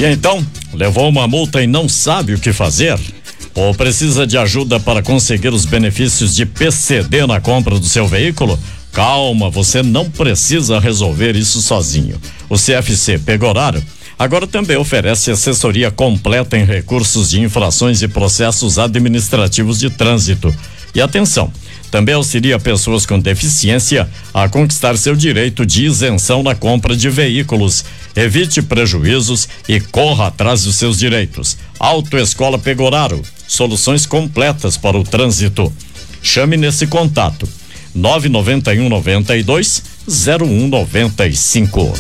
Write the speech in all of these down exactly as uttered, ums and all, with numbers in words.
E então, levou uma multa e não sabe o que fazer? Ou precisa de ajuda para conseguir os benefícios de P C D na compra do seu veículo? Calma, você não precisa resolver isso sozinho. O C F C Pegorário agora também oferece assessoria completa em recursos de infrações e processos administrativos de trânsito. E atenção, também auxilia pessoas com deficiência a conquistar seu direito de isenção na compra de veículos. Evite prejuízos e corra atrás dos seus direitos. Autoescola Pegoraro, soluções completas para o trânsito. Chame nesse contato nove nove um nove dois zero um nove cinco.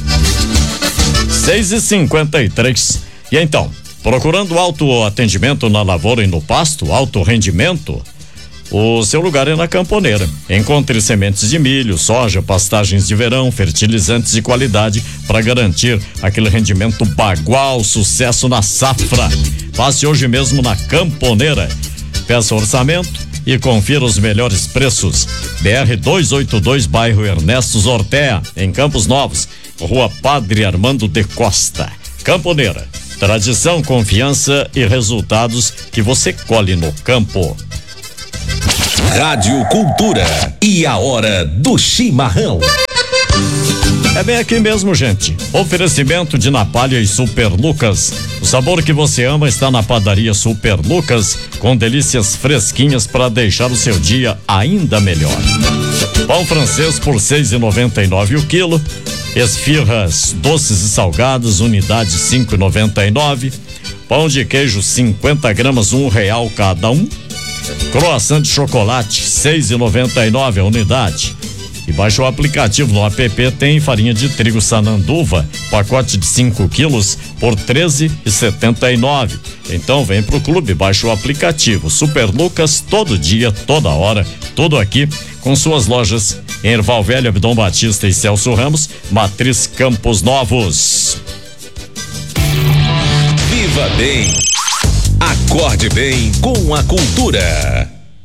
seis e cinquenta e três. E então, procurando alto atendimento na lavoura e no pasto, alto rendimento? O seu lugar é na Camponeira. Encontre sementes de milho, soja, pastagens de verão, fertilizantes de qualidade para garantir aquele rendimento bagual, sucesso na safra. Passe hoje mesmo na Camponeira. Peça orçamento e confira os melhores preços. B R duzentos e oitenta e dois, bairro Ernesto Zortea, em Campos Novos, Rua Padre Armando de Costa. Camponeira, tradição, confiança e resultados que você colhe no campo. Rádio Cultura e a hora do chimarrão. É bem aqui mesmo, gente. Oferecimento de Napalha e Super Lucas. O sabor que você ama está na padaria Super Lucas, com delícias fresquinhas para deixar o seu dia ainda melhor. Pão francês por seis e noventa e nove o quilo. Esfirras doces e salgadas, unidade cinco e noventa e nove. Pão de queijo cinquenta gramas, um real cada um. Croissant de chocolate seis e noventa e nove a unidade. E baixa o aplicativo no app, tem farinha de trigo Sananduva, pacote de cinco quilos por treze e setenta e nove. Então vem pro clube, baixa o aplicativo Super Lucas, todo dia, toda hora, tudo aqui, com suas lojas em Erval Velho, Abdom Batista e Celso Ramos, Matriz Campos Novos. Viva bem, acorde bem com a cultura.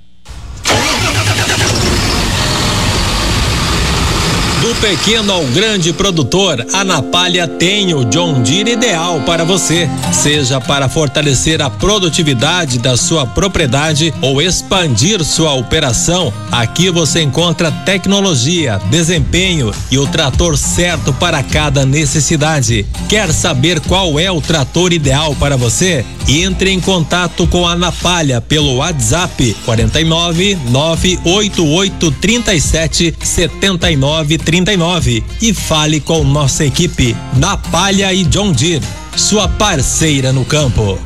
Do pequeno ao grande produtor, a Napalha tem o John Deere ideal para você. Seja para fortalecer a produtividade da sua propriedade ou expandir sua operação, aqui você encontra tecnologia, desempenho e o trator certo para cada necessidade. Quer saber qual é o trator ideal para você? Entre em contato com a Napalha pelo WhatsApp quarenta e nove, nove oito oito, trinta e sete, setenta e nove, trinta e nove e fale com nossa equipe. Napalha e John Deere, sua parceira no campo.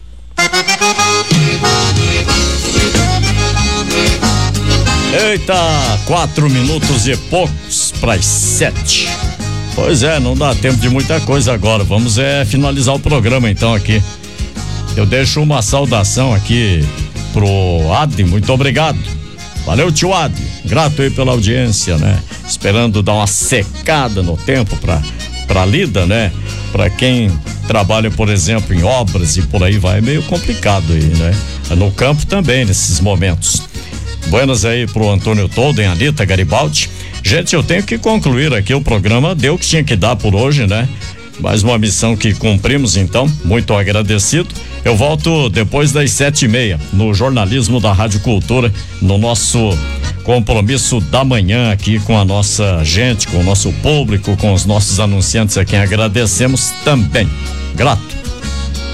Eita, quatro minutos e poucos para as sete. Pois é, não dá tempo de muita coisa agora. Vamos é finalizar o programa então aqui. Eu deixo uma saudação aqui pro Adi, muito obrigado. Valeu, tio Adi, grato aí pela audiência, né? Esperando dar uma secada no tempo pra, pra lida, né? Pra quem trabalha, por exemplo, em obras e por aí vai, é meio complicado aí, né? No campo também, nesses momentos. Buenas aí pro Antônio Tolden, Anitta Garibaldi. Gente, eu tenho que concluir aqui o programa, deu o que tinha que dar por hoje, né? Mais uma missão que cumprimos, então, muito agradecido. Eu volto depois das sete e meia, no jornalismo da Rádio Cultura, no nosso compromisso da manhã aqui com a nossa gente, com o nosso público, com os nossos anunciantes a quem agradecemos também. Grato.